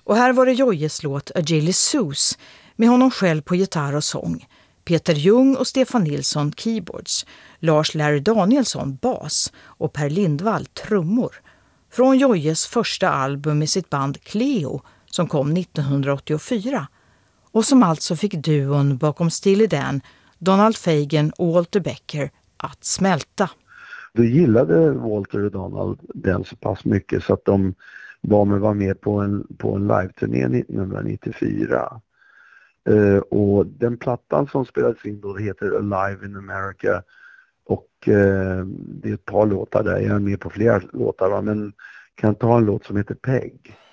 Och här var det Joyes låt Agility Sus med honom själv på gitarr och sång, Peter Jung och Stefan Nilsson keyboards, Lars Larry Danielsson bas och Per Lindvall trummor. Från Joyes första album med sitt band Cleo som kom 1984 och som alltså fick duon bakom Steely Dan, Donald Fagen och Walter Becker att smälta. Då gillade Walter och Donald den så pass mycket så att de var med på en live-turné 1994. Och den plattan som spelades in då heter Alive in America och det är ett par låtar där. Jag är med på flera låtar, men kan ta en låt som heter Peg.